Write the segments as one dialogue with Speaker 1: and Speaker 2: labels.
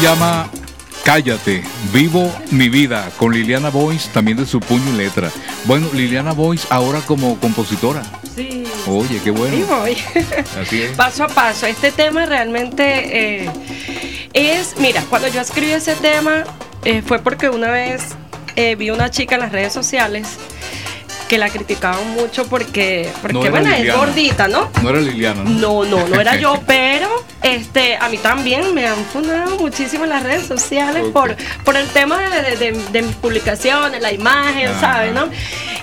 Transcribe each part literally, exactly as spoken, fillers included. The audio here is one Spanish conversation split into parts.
Speaker 1: llama Cállate, vivo mi vida, con Liliana Boyce, también de Su Puño y Letra. Bueno, Liliana Boyce ahora como compositora.
Speaker 2: Sí.
Speaker 1: Oye, qué bueno.
Speaker 2: Sí, voy.
Speaker 1: Así es.
Speaker 2: Paso a paso. Este tema realmente eh, es, mira, cuando yo escribí ese tema eh, fue porque una vez eh, vi una chica en las redes sociales que la criticaban mucho porque, porque
Speaker 1: No era
Speaker 2: bueno, es
Speaker 1: Liliana.
Speaker 2: gordita, ¿no?
Speaker 1: No era Liliana, ¿no?
Speaker 2: No, no, no era yo, pero este, a mí también me han fundado muchísimo en las redes sociales
Speaker 1: Okay.
Speaker 2: por, por el tema de, de, de mis publicaciones, la imagen,
Speaker 1: Ajá.
Speaker 2: ¿sabes, no?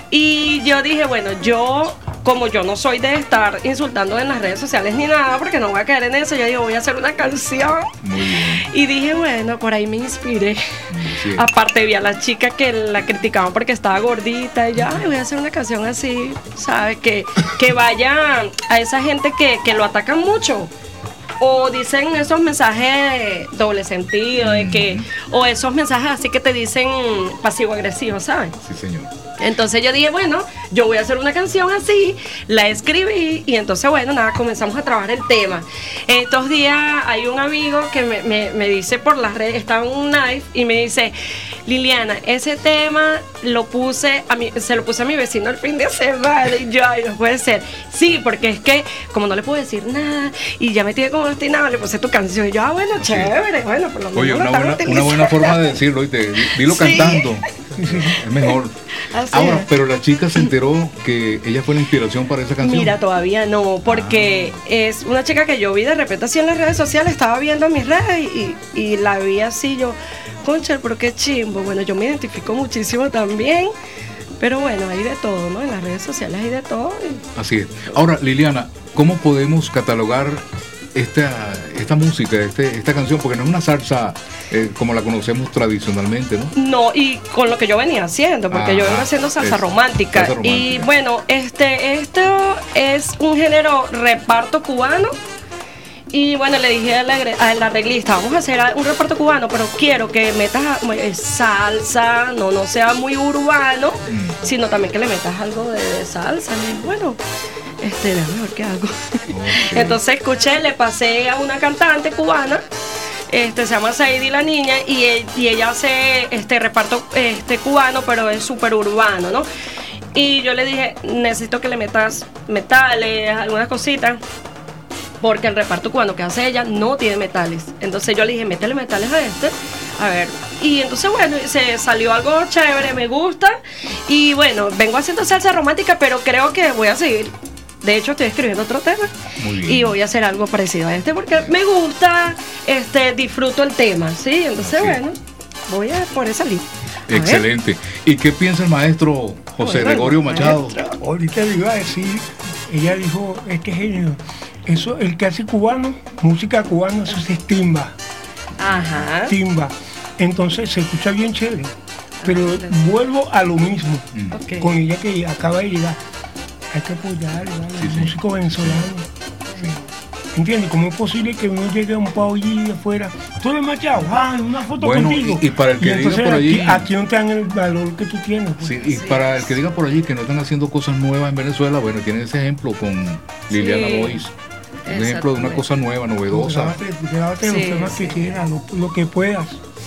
Speaker 2: Y yo dije, bueno, yo, como yo no soy de estar insultando en las redes sociales ni nada, porque no voy a caer en eso, yo digo, voy a hacer una canción.
Speaker 1: Muy bien.
Speaker 2: Y dije, bueno, por ahí me inspiré.
Speaker 1: Sí.
Speaker 2: Aparte vi a la chica que la criticaban porque estaba gordita y yo, ay, voy a hacer una canción así, ¿sabes? Que, que vaya a esa gente que, que lo atacan mucho. O dicen esos mensajes doble sentido, de que, o esos mensajes así que te dicen pasivo-agresivo, ¿sabes?
Speaker 1: Sí, señor.
Speaker 2: Entonces yo dije, bueno, yo voy a hacer una canción así, la escribí y entonces, bueno, nada, comenzamos a trabajar el tema. Estos días hay un amigo que me, me, me dice por las redes, está en un live y me dice, Liliana, ese tema lo puse, a mi, se lo puse a mi vecino el fin de semana y yo, ay, no puede ser. Sí, porque es que como no le puedo decir nada y ya me tiene como obstinado, le puse tu canción y yo, ah, bueno,
Speaker 1: Sí.
Speaker 2: chévere, bueno, por lo menos
Speaker 1: Oye,
Speaker 2: lo
Speaker 1: una
Speaker 2: están
Speaker 1: buena, una
Speaker 2: utilizando.
Speaker 1: buena forma de decirlo, ¿oíste? Dilo
Speaker 2: Sí.
Speaker 1: cantando. Es mejor.
Speaker 2: Así
Speaker 1: Ahora,
Speaker 2: es.
Speaker 1: pero la chica se enteró que ella fue la inspiración para esa canción.
Speaker 2: Mira, todavía no, porque
Speaker 1: Ah.
Speaker 2: es una chica que yo vi de repente así en las redes sociales, estaba viendo mis redes y, y la vi así, yo, concha, pero qué chimbo. Bueno, yo me identifico muchísimo también, pero bueno, hay de todo, ¿no? En las redes sociales hay de todo. y-
Speaker 1: Así es. Ahora, Liliana, ¿cómo podemos catalogar esta, esta música, este, esta canción? Porque no es una salsa eh, como la conocemos tradicionalmente, ¿no?
Speaker 2: No, y con lo que yo venía haciendo, porque
Speaker 1: Ajá,
Speaker 2: yo vengo haciendo salsa
Speaker 1: es,
Speaker 2: romántica.
Speaker 1: salsa
Speaker 2: Y
Speaker 1: romántica.
Speaker 2: bueno, este, esto es un género reparto cubano. Y bueno, le dije al agre- al arreglista, vamos a hacer un reparto cubano, pero quiero que metas eh, salsa, no, no sea muy urbano,
Speaker 1: Mm.
Speaker 2: sino también que le metas algo de, de salsa. Y dije, bueno, este, déjame ver qué hago.
Speaker 1: Ok.
Speaker 2: Entonces escuché, le pasé a una cantante cubana, este, se llama Saidi la niña, y, e- y ella hace este reparto este, cubano, pero es súper urbano, ¿no? Y yo le dije, necesito que le metas metales, algunas cositas, porque el reparto cubano que hace ella no tiene metales. Entonces yo le dije, métele metales a este, a ver. Y entonces, bueno, se salió algo chévere, me gusta. Y bueno, vengo haciendo salsa romántica, pero creo que voy a seguir. De hecho, estoy escribiendo otro tema
Speaker 1: Muy bien.
Speaker 2: y voy a hacer algo parecido a este porque me gusta, este, disfruto el tema, ¿sí? Entonces,
Speaker 1: Así es.
Speaker 2: bueno, voy a por esa línea. A ver.
Speaker 1: Excelente. ¿Y qué piensa el maestro José
Speaker 2: Bueno,
Speaker 1: Gregorio Machado?
Speaker 2: maestro.
Speaker 3: Ahorita le iba a decir, ella dijo, este género, eso, el que hace cubano, música cubana, eso es timba,
Speaker 2: Ajá.
Speaker 3: timba. Entonces se escucha bien chévere. Pero
Speaker 2: Ah, claro.
Speaker 3: vuelvo a lo mismo,
Speaker 1: Mm.
Speaker 2: Ok.
Speaker 3: con ella que acaba de llegar. Hay que apoyar, ¿vale?
Speaker 1: Sí,
Speaker 3: El
Speaker 1: sí.
Speaker 3: músico venezolano. ¿Entiendes? ¿Cómo es posible que uno llegue a un país de afuera? Tú eres Machado, ah, una foto
Speaker 1: Bueno,
Speaker 3: contigo.
Speaker 1: y- y para el que diga
Speaker 3: entonces
Speaker 1: por allí-
Speaker 3: Aquí, aquí no te dan el valor que tú tienes. pues.
Speaker 1: Sí, y
Speaker 2: Sí.
Speaker 1: para el que diga por allí que no están haciendo cosas nuevas en Venezuela, bueno, tienen ese ejemplo con Liliana
Speaker 2: Sí.
Speaker 1: Boyce. Un ejemplo de una
Speaker 2: Exactamente.
Speaker 1: cosa nueva, novedosa.
Speaker 3: Grábate, grábate los
Speaker 2: Sí,
Speaker 3: temas
Speaker 2: sí.
Speaker 3: que quieras, lo, lo que puedas.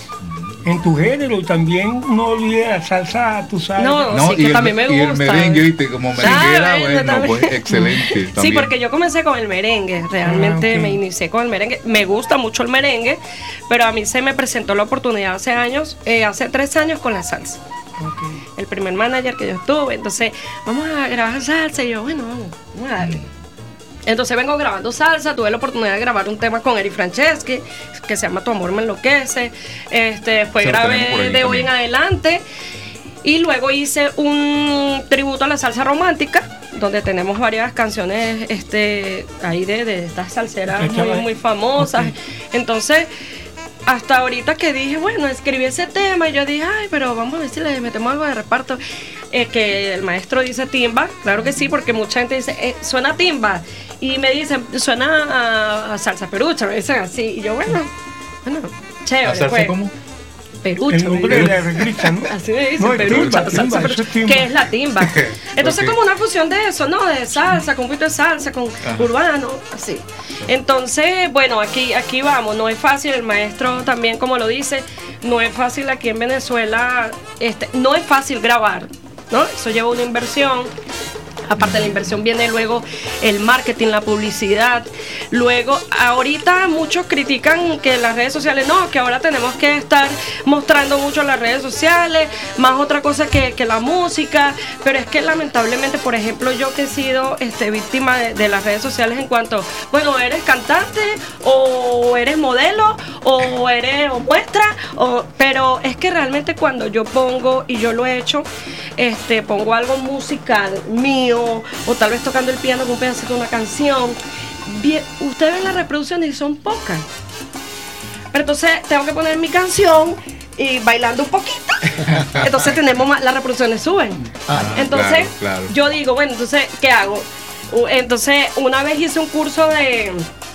Speaker 3: En tu género, y también no olvides la salsa, tú sabes.
Speaker 2: No, sí, que
Speaker 1: y el,
Speaker 2: también me
Speaker 1: y el
Speaker 2: gusta.
Speaker 1: merengue, ¿viste? Como merenguera,
Speaker 2: Ah, bueno,
Speaker 1: bueno,
Speaker 2: también.
Speaker 1: pues excelente.
Speaker 2: Sí,
Speaker 1: también.
Speaker 2: porque yo comencé con el merengue, realmente
Speaker 3: Ah, ok.
Speaker 2: me inicié con el merengue, me gusta mucho el merengue, pero a mí se me presentó la oportunidad hace años, eh, hace tres años con la salsa.
Speaker 3: Ok.
Speaker 2: El primer manager que yo estuve, entonces, vamos a grabar salsa, y yo, bueno, vamos, vamos a darle. Entonces vengo grabando salsa, tuve la oportunidad de grabar un tema con Eri Franceschi, que se llama Tu amor me enloquece, este, después
Speaker 1: Se lo tenemos por
Speaker 2: grabé
Speaker 1: ahí
Speaker 2: de hoy en
Speaker 1: también.
Speaker 2: adelante, y luego hice un tributo a la salsa romántica, donde tenemos varias canciones este, ahí de, de estas salseras
Speaker 3: Ok,
Speaker 2: muy,
Speaker 3: chaval.
Speaker 2: muy famosas.
Speaker 3: Ok.
Speaker 2: Entonces, hasta ahorita que dije, bueno, escribí ese tema, y yo dije, ay, pero vamos a ver si le metemos algo de reparto. Eh, que el maestro dice timba, claro que sí, porque mucha gente dice, eh, suena timba. Y me dicen, suena a, a salsa perucha, me dicen así. Y yo, bueno, bueno, chévere.
Speaker 1: ¿La salsa
Speaker 2: pues.
Speaker 1: cómo?
Speaker 2: perucha.
Speaker 3: El nombre de la reglista, ¿no?
Speaker 2: Así me dicen,
Speaker 3: No, es
Speaker 2: perucha,
Speaker 3: timba,
Speaker 2: o salsa
Speaker 3: timba,
Speaker 2: perucha,
Speaker 3: eso es timba.
Speaker 2: que es la timba. Entonces
Speaker 1: Ok.
Speaker 2: como una fusión de eso, ¿no? De salsa, con un poquito de salsa, con
Speaker 1: Ajá.
Speaker 2: urbano, así. Entonces, bueno, aquí, aquí vamos, no es fácil, el maestro también como lo dice, no es fácil aquí en Venezuela, este, no es fácil grabar, ¿no? Eso lleva una inversión. Aparte de la inversión viene luego el marketing, la publicidad. Luego, ahorita muchos critican que las redes sociales, no, que ahora tenemos que estar mostrando mucho las redes sociales, más otra cosa que, que la música. Pero es que lamentablemente, por ejemplo, yo que he sido este, víctima de, de las redes sociales en cuanto, bueno, eres cantante, o eres modelo, o eres o muestra, o, pero es que realmente cuando yo pongo, y yo lo he hecho, este, pongo algo musical mío, o tal vez tocando el piano con un pedacito de una canción, bien, ustedes ven las reproducciones y son pocas, pero entonces tengo que poner mi canción y bailando un poquito, entonces tenemos más, las reproducciones suben.
Speaker 4: Ah,
Speaker 2: Entonces
Speaker 1: claro, claro.
Speaker 2: yo digo, bueno, entonces ¿qué hago? U- entonces una vez hice un curso de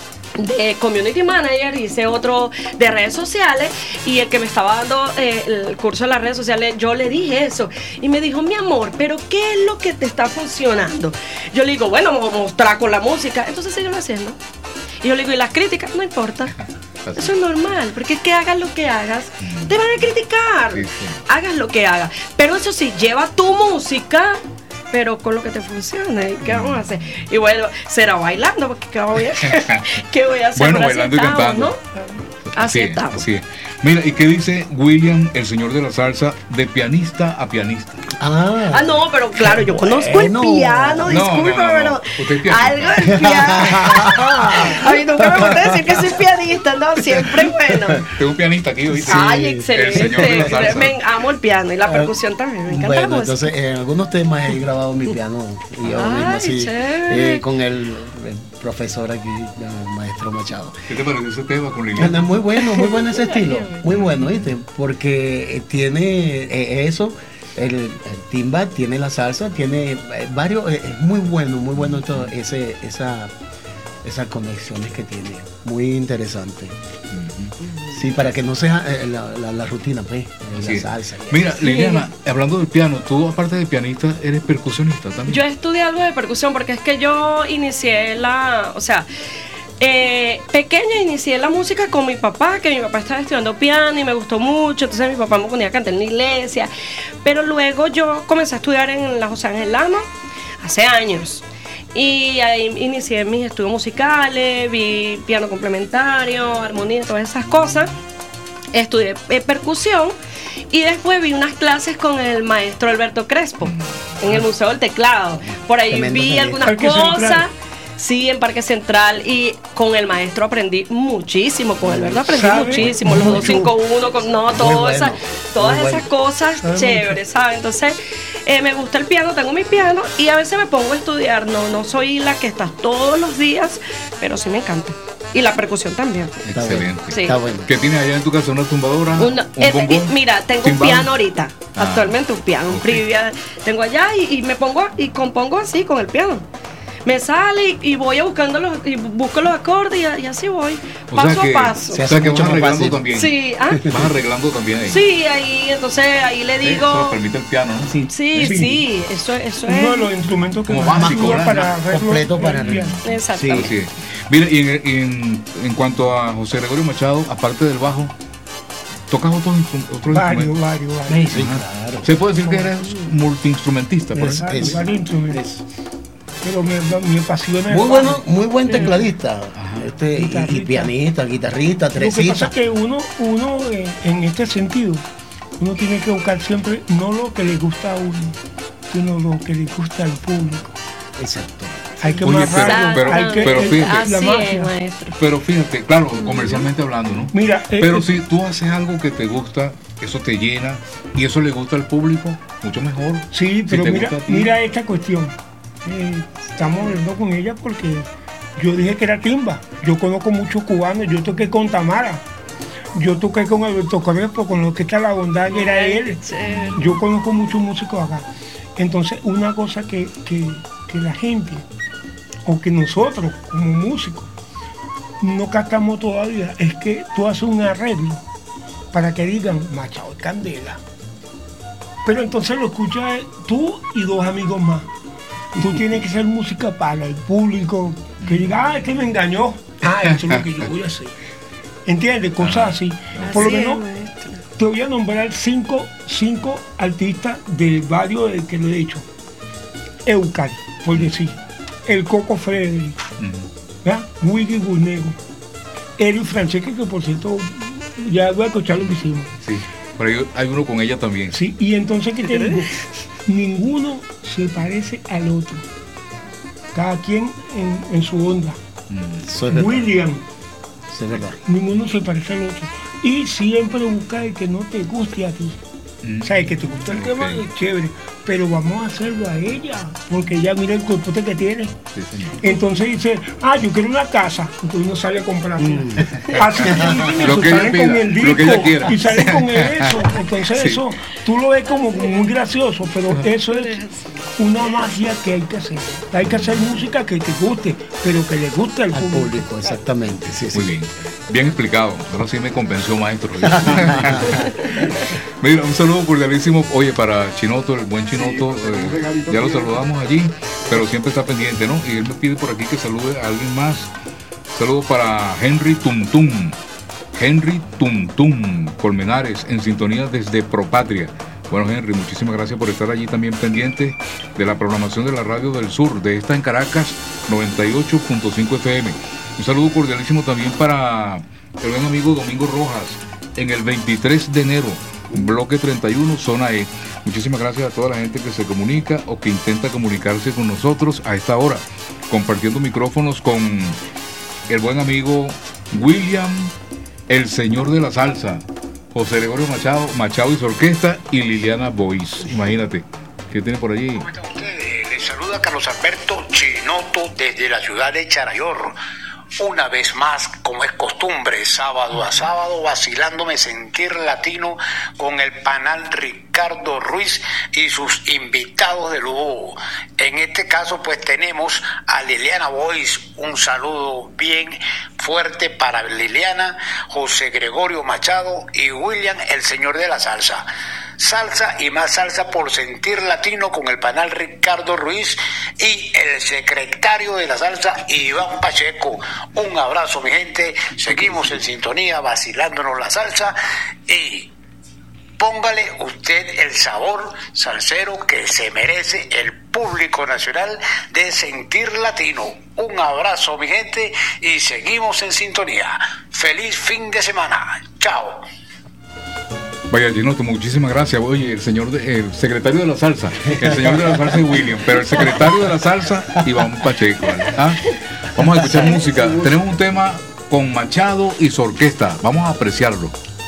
Speaker 2: de community manager, hice otro de redes sociales, y el que me estaba dando eh, el curso de las redes sociales, yo le dije eso y me dijo, mi amor, pero ¿qué es lo que te está funcionando? Yo le digo, bueno, mo- mostrar con la música, entonces síguelo haciendo. Y yo le digo, ¿y las críticas? No importa, eso es normal, porque es que hagas lo que hagas, te van a criticar.
Speaker 1: Sí, sí.
Speaker 2: Hagas lo que hagas, pero eso sí, lleva tu música, pero con lo que te funcione. ¿Qué vamos a hacer? Y bueno, será bailando, porque ¿qué voy a, ¿qué voy a hacer?
Speaker 1: Bueno,
Speaker 2: Pero así
Speaker 1: bailando y
Speaker 2: estamos,
Speaker 1: cantando.
Speaker 2: ¿no? Así
Speaker 1: Sí,
Speaker 2: estamos.
Speaker 1: así es. Mira, ¿y qué dice William, el señor de la salsa, de pianista a pianista?
Speaker 4: Ah,
Speaker 2: Ah, no, pero claro, yo conozco
Speaker 4: Bueno.
Speaker 2: el piano,
Speaker 1: No,
Speaker 2: disculpa,
Speaker 1: no, no,
Speaker 2: pero
Speaker 1: no. Usted es pianista.
Speaker 2: algo del piano. A mí nunca me gusta decir que soy pianista, no, siempre bueno.
Speaker 1: Tengo un pianista aquí, ¿oíste?
Speaker 2: Ay,
Speaker 1: El señor de la
Speaker 2: excelente.
Speaker 1: salsa.
Speaker 2: Me amo el piano y la percusión también, me encanta la
Speaker 4: bueno,
Speaker 2: música.
Speaker 4: entonces en algunos temas he grabado mi piano y yo
Speaker 2: Ay,
Speaker 4: mismo así
Speaker 2: chévere.
Speaker 4: eh, con el, el profesor aquí, el maestro Machado.
Speaker 1: ¿Qué te parece ese tema con
Speaker 4: Bueno,
Speaker 1: Liliana?
Speaker 4: muy bueno, muy bueno ese estilo, muy bueno, ¿viste? Porque eh, tiene eh, eso, el, el timba, tiene la salsa, tiene eh, varios, eh, es muy bueno, muy bueno todo ese, esa, esas conexiones que tiene, muy interesante. Sí, para que no sea eh, la, la, la rutina, pues, eh,
Speaker 1: Así
Speaker 4: la
Speaker 1: es.
Speaker 4: salsa.
Speaker 1: Mira, Liliana, hablando del piano, tú aparte de pianista, eres percusionista también.
Speaker 2: Yo estudié algo de percusión porque es que yo inicié la, o sea, eh, pequeña inicié la música con mi papá, que mi papá estaba estudiando piano y me gustó mucho, entonces mi papá me ponía a cantar en la iglesia, pero luego yo comencé a estudiar en la José Ángel Lama hace años. Y ahí inicié mis estudios musicales, vi piano complementario, armonía, todas esas cosas. Estudié eh, percusión y después vi unas clases con el maestro Alberto Crespo en el Museo del Teclado. Por ahí
Speaker 4: Tremendo
Speaker 2: vi
Speaker 4: taller.
Speaker 2: algunas
Speaker 3: Parque
Speaker 2: cosas.
Speaker 3: Central.
Speaker 2: Sí, en Parque Central, y con el maestro aprendí muchísimo, con Alberto aprendí
Speaker 3: ¿Sabe?
Speaker 2: muchísimo, los
Speaker 3: Mucho.
Speaker 2: dos cinco uno, con, no,
Speaker 4: Muy
Speaker 2: todas
Speaker 4: bueno,
Speaker 2: esas, todas
Speaker 4: muy
Speaker 2: esas
Speaker 4: bueno.
Speaker 2: cosas
Speaker 3: Sabe
Speaker 2: chéveres, ¿sabes? Entonces, eh, me gusta el piano, tengo mi piano y a veces me pongo a estudiar, no, no soy la que está todos los días, pero sí me encanta. Y la percusión también.
Speaker 4: Está
Speaker 1: Excelente.
Speaker 4: bueno.
Speaker 2: Sí.
Speaker 4: Está bueno.
Speaker 1: ¿Qué tienes allá en tu casa? ¿Una tumbadora?
Speaker 2: Una-
Speaker 1: ¿Un
Speaker 2: eh,
Speaker 1: bombón?
Speaker 2: eh, mira, tengo un
Speaker 1: ¿Timbal?
Speaker 2: piano ahorita,
Speaker 1: Ah.
Speaker 2: actualmente un piano, un
Speaker 1: Ok.
Speaker 2: Privia, tengo allá y, y me pongo y compongo así con el piano. Me sale y, y voy a buscando los, y busco los acordes y, y así voy,
Speaker 1: O
Speaker 2: paso
Speaker 1: sea que,
Speaker 2: a paso.
Speaker 4: Se
Speaker 1: O
Speaker 4: hace
Speaker 1: sea que vas
Speaker 4: mucho más
Speaker 1: arreglando
Speaker 4: fácil.
Speaker 1: también.
Speaker 2: Sí, ¿ah?
Speaker 1: Vas arreglando también ahí.
Speaker 2: Sí, ahí, entonces ahí le
Speaker 1: Eso lo
Speaker 2: digo,
Speaker 1: permite el piano, ¿no?
Speaker 4: Sí.
Speaker 2: sí,
Speaker 3: Sí.
Speaker 2: sí, eso, eso
Speaker 3: Uno de
Speaker 2: es,
Speaker 3: los instrumentos que
Speaker 1: Como
Speaker 3: más
Speaker 1: básico,
Speaker 3: ayuda
Speaker 1: ¿verdad?
Speaker 3: para arreglo
Speaker 4: Completo para
Speaker 3: del piano.
Speaker 2: exactamente.
Speaker 1: Así es. Mira, y en, en, en cuanto a José Gregorio Machado, aparte del bajo, ¿tocas otros, instru- otros
Speaker 3: Varios,
Speaker 1: instrumentos?
Speaker 3: varios, varios.
Speaker 4: Sí,
Speaker 1: Ajá.
Speaker 4: claro.
Speaker 1: ¿Se puede decir que eres multiinstrumentista? Por
Speaker 4: Es-
Speaker 1: eso?
Speaker 3: Varios,
Speaker 4: es-
Speaker 3: varios instrumentos. Pero me, me apasiona el
Speaker 4: Muy
Speaker 3: bajo.
Speaker 4: bueno, muy buen tecladista, este, y- y,
Speaker 3: Guitarrista.
Speaker 4: pianista, guitarrista,
Speaker 3: Lo que pasa
Speaker 4: tresista.
Speaker 3: es que uno, uno eh, en este sentido, uno tiene que buscar siempre no lo que le gusta a uno, sino lo que le gusta al público.
Speaker 4: Exacto.
Speaker 3: Hay que
Speaker 1: Oye,
Speaker 3: amarrarlo,
Speaker 1: pero-
Speaker 3: hay que
Speaker 1: pero
Speaker 3: eh,
Speaker 1: fíjate.
Speaker 3: la
Speaker 2: Así es,
Speaker 3: magia.
Speaker 2: maestro.
Speaker 1: Pero fíjate, claro, comercialmente hablando, ¿no?
Speaker 3: Mira, eh,
Speaker 1: Pero
Speaker 3: eh,
Speaker 1: si tú haces algo que te gusta, eso te llena y eso le gusta al público, mucho mejor.
Speaker 3: sí,
Speaker 1: Si
Speaker 3: pero
Speaker 1: te
Speaker 3: mira,
Speaker 1: gusta a ti.
Speaker 3: mira esta cuestión. Eh, estamos hablando con ella porque yo dije que era timba. Yo conozco muchos cubanos, yo toqué con Tamara. Yo toqué con Alberto Crespo, con lo que está la bondad que era él.
Speaker 2: Chévere.
Speaker 3: Yo conozco muchos músicos acá. Entonces, una cosa que, que, que la gente, o que nosotros como músicos, no captamos todavía, es que tú haces un arreglo para que digan Machado es candela. Pero entonces lo escuchas tú y dos amigos más. Tú tienes que hacer música para el público, que diga, ah, este me engañó. Ah, eso es lo que yo voy a hacer. ¿Entiendes? Cosas así. Por lo menos, te voy a nombrar cinco, cinco artistas del barrio del que lo he hecho. Eucar, por decir. El Coco Frederick. ¿Verdad? Wiggy Burnego. Eri Francesca, que por cierto, ya voy a escuchar lo que hicimos.
Speaker 1: Sí, pero hay, hay uno con ella también.
Speaker 3: Sí, y entonces, ¿qué te digo? Ninguno se parece al otro. Cada quien en, en su onda.
Speaker 4: Mm,
Speaker 3: William.
Speaker 4: Sí, es verdad.
Speaker 3: Ninguno se parece al otro. Y siempre busca el que no te guste a ti. Mm. O sea, el que te gusta el tema okay. es chévere. Pero vamos a hacerlo a ella. Porque ella mira el cuerpote que tiene.
Speaker 1: Sí, señor.
Speaker 3: Entonces dice, ah, yo quiero una casa. Entonces uno sale a comprar. Mm. Así
Speaker 1: lo que
Speaker 3: sale
Speaker 1: ella
Speaker 3: con el disco,
Speaker 1: lo que ella quiera.
Speaker 3: y sale con eso. Entonces sí. eso, tú lo ves como muy gracioso, pero eso es una magia que hay que hacer. Hay que hacer música que te guste, pero que le guste al,
Speaker 4: al
Speaker 3: público.
Speaker 4: público. Exactamente. Sí,
Speaker 1: muy
Speaker 4: sí.
Speaker 1: bien. Bien explicado. Ahora sí me convenció, maestro. Mira, un saludo cordialísimo. Oye, para Chinoto, el buen Chinoto, sí, eh, ya lo saludamos allí, pero siempre está pendiente, ¿no? Y él me pide por aquí que salude a alguien más. Saludo para Henry Tum Tum. Henry Tum Tum Colmenares, en sintonía desde Propatria. Bueno, Henry, muchísimas gracias por estar allí también pendiente de la programación de la Radio del Sur, de esta en Caracas, noventa y ocho punto cinco F M. Un saludo cordialísimo también para el buen amigo Domingo Rojas, en el veintitrés de enero, bloque treinta y uno, zona E. Muchísimas gracias a toda la gente que se comunica o que intenta comunicarse con nosotros a esta hora, compartiendo micrófonos con el buen amigo William, el señor de la salsa, José Gregorio Machado, Machado y su orquesta, y Liliana Bois. Imagínate, ¿qué tiene por allí?
Speaker 5: ¿Cómo están ustedes? Les saluda Carlos Alberto Chinoto desde la ciudad de Charayor. Una vez más, como es costumbre, sábado a sábado, vacilándome sentir latino con el panal Ricardo Ruiz y sus invitados de lujo. En este caso, pues tenemos a Liliana Bois. Un saludo bien fuerte para Liliana, José Gregorio Machado y William, el señor de la salsa. Salsa y más salsa por sentir latino con el panal Ricardo Ruiz y el secretario de la salsa Iván Pacheco. Un abrazo, mi gente. Seguimos en sintonía, vacilándonos la salsa, y póngale usted el sabor salsero que se merece el público nacional de sentir latino. Un abrazo, mi gente, y seguimos en sintonía. Feliz fin de semana. Chao.
Speaker 1: Vaya, Chinoto, muchísimas gracias. Oye, el señor, de, el secretario de la salsa, el señor de la salsa es William, pero el secretario de la salsa, Iván Pacheco. ¿Ah? Vamos a escuchar música. Tenemos un tema con Machado y su orquesta. Vamos a apreciarlo.